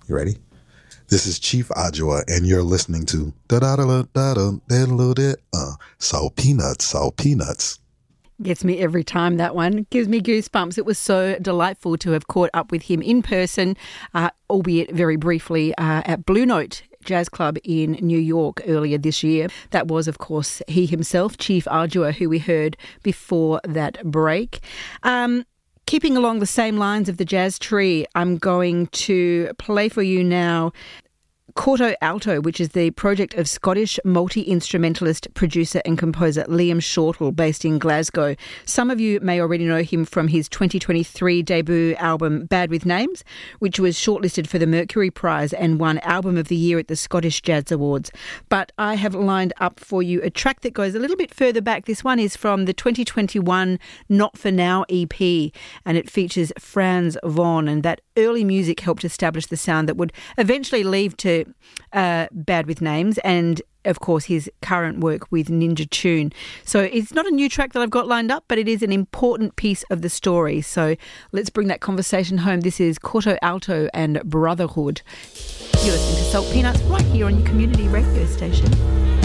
You ready? This is Chief Ajua, and you're listening to Salt Peanuts, Salt Peanuts. Gets me every time, that one. Gives me goosebumps. It was so delightful to have caught up with him in person, albeit very briefly, at Blue Note Jazz Club in New York earlier this year. That was, of course, he himself, Chief Ajua, who we heard before that break. Keeping along the same lines of the jazz tree, I'm going to play for you now Corto Alto, which is the project of Scottish multi-instrumentalist, producer and composer Liam Shortall, based in Glasgow. Some of you may already know him from his 2023 debut album Bad With Names, which was shortlisted for the Mercury Prize and won Album of the Year at the Scottish Jazz Awards. But I have lined up for you a track that goes a little bit further back. This one is from the 2021 Not For Now EP, and it features Franz Vaughan, and that early music helped establish the sound that would eventually lead to Bad With Names and, of course, his current work with Ninja Tune. So it's not a new track that I've got lined up, but it is an important piece of the story. So let's bring that conversation home. This is Corto Alto and Brotherhood. You're listening to Salt Peanuts right here on your community radio station.